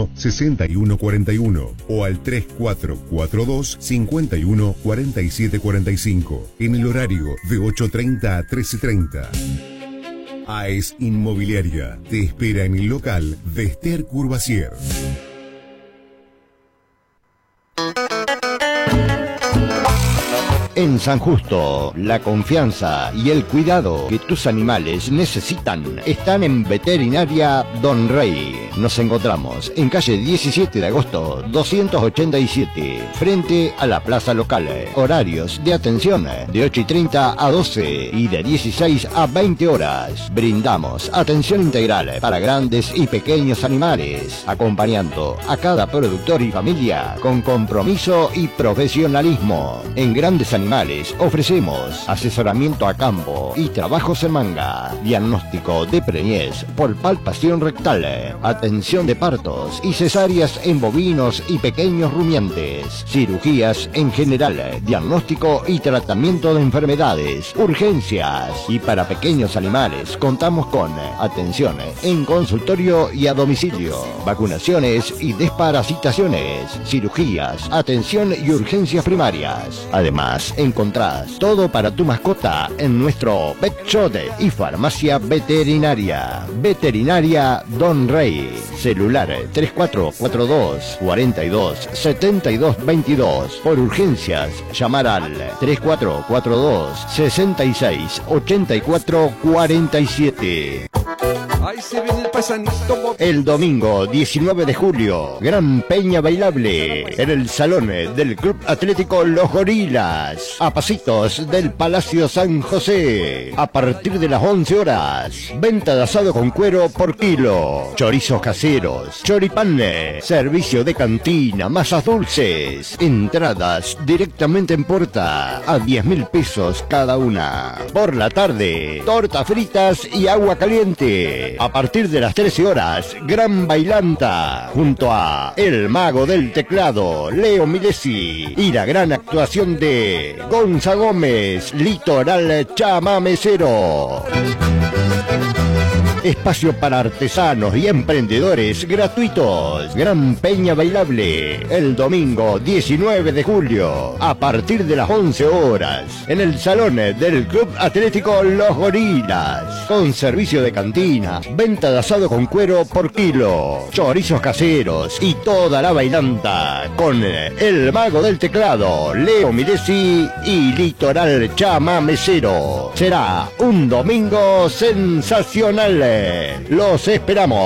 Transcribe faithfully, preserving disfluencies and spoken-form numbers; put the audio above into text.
uno, seis uno cuatro uno o al tres cuatro cuatro dos, cinco uno, cuatro siete cuatro cinco en el horario de ocho treinta a trece treinta. A E S Inmobiliaria te espera en el local de Esther Courvoisier. En San Justo, la confianza y el cuidado que tus animales necesitan están en Veterinaria Don Rey. Nos encontramos en calle diecisiete de agosto doscientos ochenta y siete, frente a la plaza local. Horarios de atención de ocho y treinta a doce y de dieciséis a veinte horas. Brindamos atención integral para grandes y pequeños animales, acompañando a cada productor y familia con compromiso y profesionalismo. En grandes animales ofrecemos asesoramiento a campo y trabajos en manga, diagnóstico de preñez por palpación rectal, atención de partos y cesáreas en bovinos y pequeños rumiantes, cirugías en general, diagnóstico y tratamiento de enfermedades, urgencias, y para pequeños animales contamos con atención en consultorio y a domicilio, vacunaciones y desparasitaciones, cirugías, atención y urgencias primarias. Además, encontrás todo para tu mascota en nuestro Pet Shop y farmacia veterinaria. Veterinaria Don Rey. Celular tres cuatro cuatro dos, cuatro dos, siete dos dos dos. Por urgencias, llamar al tres cuatro cuatro dos, seis seis, ocho cuatro cuatro siete. Ahí se viene el paisanito. El domingo diecinueve de julio, gran peña bailable en el salón del Club Atlético Los Gorilas, a pasitos del Palacio San José. A partir de las once horas, venta de asado con cuero por kilo, chorizos caseros, choripán, servicio de cantina, masas dulces, entradas directamente en puerta a diez mil pesos cada una. Por la tarde, tortas fritas y agua caliente. A partir de las trece horas, gran bailanta, junto a El Mago del Teclado, Leo Milesi, y la gran actuación de Gonza Gómez, Litoral Chamamecero. Espacio para artesanos y emprendedores gratuitos. Gran peña bailable el domingo diecinueve de julio a partir de las once horas en el salón del Club Atlético Los Gorilas, con servicio de cantina, venta de asado con cuero por kilo, chorizos caseros y toda la bailanta con El Mago del Teclado, Leo Milesi y Litoral Chamamecero. Será un domingo sensacional. Los esperamos.